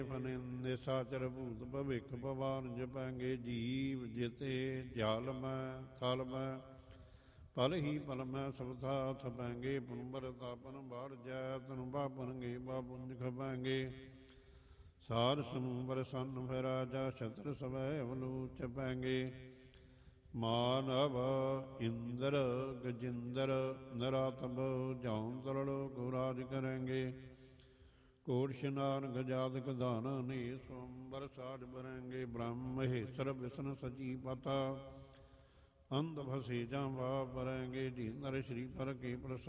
ਫਨਿੰਦੇ ਸਾਚਰ ਭੂਤ ਭਵਿਖ ਭਵਾਨ ਜਪਾਂਗੇ। ਜੀਵ ਜਿਤੇ ਜਲ ਮੈਂ ਥਲ ਮੈਂ ਪਲ ਹੀ ਪਲ ਮੈਂ ਸਭ ਥਾਥ ਪਾਂਗੇ। ਪੁਨਬਰ ਤਾਪਨ ਬਾੜ ਜੈ ਤਨੁ ਬਾਪਨਗੇ ਬਾਪੁੰਜ ਖਪਾਂਗੇ। ਸਾਰ ਸਮੂਹ ਬਰਸਨ ਫਿਰ ਰਾਜਾ ਛਤਰ ਸਵੈ ਅਵਲੋਚ ਪਾਂਗੇ। ਮਾਨਵ ਇੰਦਰ ਗਜਿੰਦਰ ਨਰਾਤਬ ਜਉਨ ਤਰਲ ਕੋ ਰਾਜ ਕਰਾਂਗੇ। ਕੋਟ ਸ਼ਨਾਨ ਗਜਾਦਕ ਦਾਨਾ ਨੇ ਸਵੰਬਰ ਸਾਜ ਬਰਾਂਗੇ। ਬ੍ਰਹਮ ਮਹੇਸ਼ਰ ਵਿਸ਼ਨ ਸਚੀ ਪਤਾ ਅੰਧ ਫਸੇ ਜਾਂ ਵਾ ਪਰਾਂਗੇ। ਜੀ ਨਰ ਸ਼੍ਰੀ ਪਰ ਕੇ ਪ੍ਰਸੰਨ